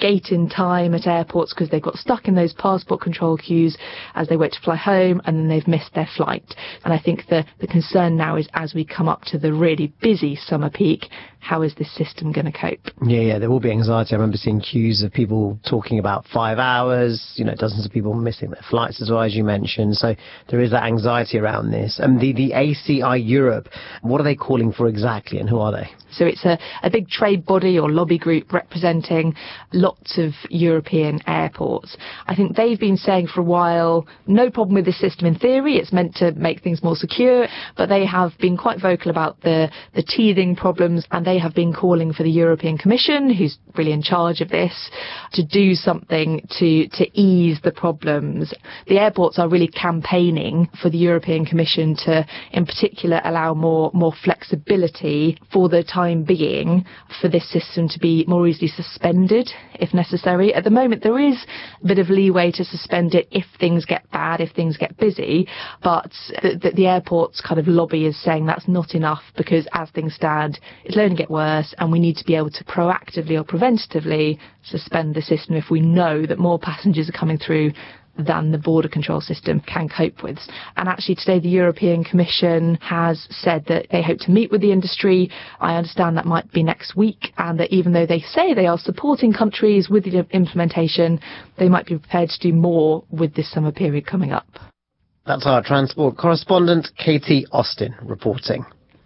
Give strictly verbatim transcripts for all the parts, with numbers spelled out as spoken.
gate-in time at airports because they've got stuck in those passport control queues as they wait to fly home, and then they've missed their flight. And I think the, the concern now is, as we come up to the really busy summer peak, how is this system going to cope? Yeah, yeah, there will be anxiety. I remember seeing queues of people talking about five hours, you know, dozens of people missing their flights as well, as you mentioned. So there is that anxiety around this. And the, the A C I Europe, what are they calling for exactly, and who are they? So it's a, a big trade body or lobby group representing lots of European airports. I think they've been saying for a while, no problem with this system in theory, it's meant to make things more secure, but they have been quite vocal about the, the teething problems, and they have been calling for the European Commission, who's really in charge of this, to do something to, to ease the problems. The airports are really campaigning for the European Commission to, in particular, allow more, more flexibility for the time being for this system to be more easily suspended if necessary. At the moment, there is a bit of leeway to suspend it if things get bad, if things get busy, but the, the, the airport's kind of lobby is saying that's not enough, because as things stand, it'll only get worse, and we need to be able to proactively or preventatively suspend the system if we know that more passengers are coming through than the border control system can cope with. And actually today the European Commission has said that they hope to meet with the industry. I understand that might be next week, and that even though they say they are supporting countries with the implementation, they might be prepared to do more with this summer period coming up. That's our transport correspondent Katie Austin reporting.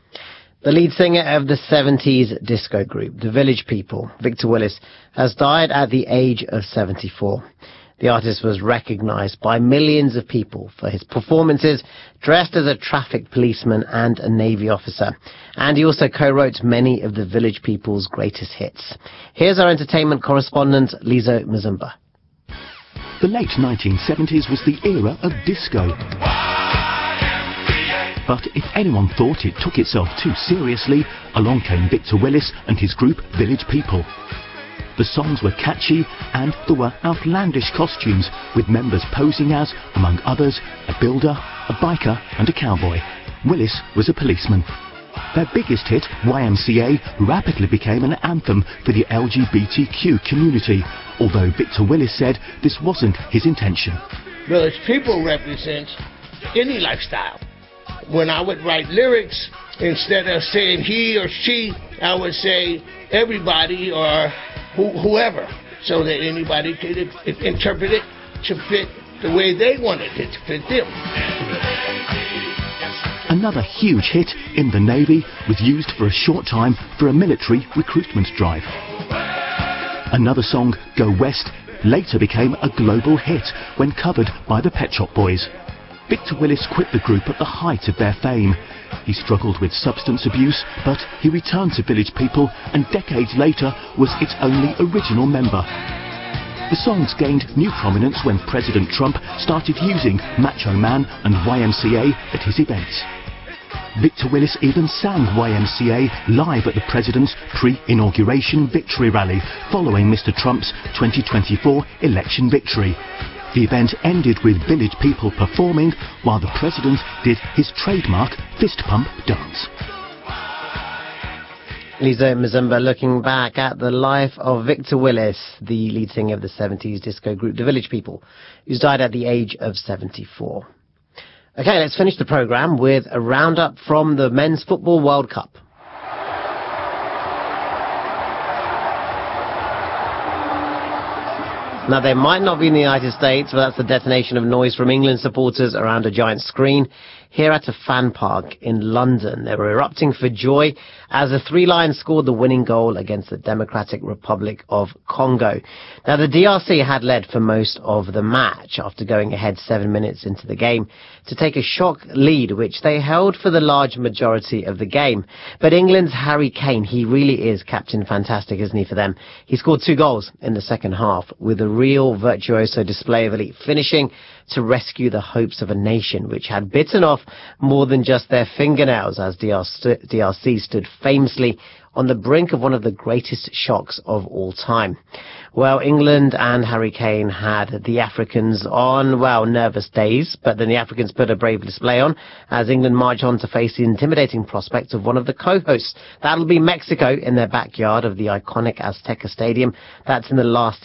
The lead singer of the seventies disco group, The Village People, Victor Willis, has died at the age of seventy-four. The artist was recognised by millions of people for his performances dressed as a traffic policeman and a Navy officer. And he also co-wrote many of the Village People's greatest hits. Here's our entertainment correspondent, Lizo Mzumba. The late nineteen seventies was the era of disco. But if anyone thought it took itself too seriously, along came Victor Willis and his group Village People. The songs were catchy, and there were outlandish costumes, with members posing as, among others, a builder, a biker and a cowboy. Willis was a policeman. Their biggest hit, Y M C A, rapidly became an anthem for the L G B T Q community, although Victor Willis said this wasn't his intention. Village People represents any lifestyle. When I would write lyrics, instead of saying he or she, I would say everybody or who, whoever, so that anybody could interpret it to fit the way they wanted it to fit them. Another huge hit, In the Navy, was used for a short time for a military recruitment drive. Another song, Go West, later became a global hit when covered by the Pet Shop Boys. Victor Willis quit the group at the height of their fame. He struggled with substance abuse, but he returned to Village People and decades later was its only original member. The songs gained new prominence when President Trump started using Macho Man and Y M C A at his events. Victor Willis even sang Y M C A live at the president's pre-inauguration victory rally following Mister Trump's twenty twenty-four election victory. The event ended with Village People performing while the president did his trademark fist pump dance. Lizo Mzumba looking back at the life of Victor Willis, the lead singer of the seventies disco group The Village People, who's died at the age of seventy-four. Okay, let's finish the programme with a roundup from the Men's Football World Cup. Now, they might not be in the United States, but that's the detonation of noise from England supporters around a giant screen here at a fan park in London. They were erupting for joy as the Three Lions scored the winning goal against the Democratic Republic of Congo. Now, the D R C had led for most of the match after going ahead seven minutes into the game to take a shock lead, which they held for the large majority of the game. But England's Harry Kane, he really is Captain Fantastic, isn't he, for them? He scored two goals in the second half with a real virtuoso display of elite finishing to rescue the hopes of a nation which had bitten off more than just their fingernails, as D R C stood famously on the brink of one of the greatest shocks of all time. Well, England and Harry Kane had the Africans on, well, nervous days, but then the Africans put a brave display on as England marched on to face the intimidating prospect of one of the co-hosts. That'll be Mexico in their backyard of the iconic Azteca Stadium. That's in the last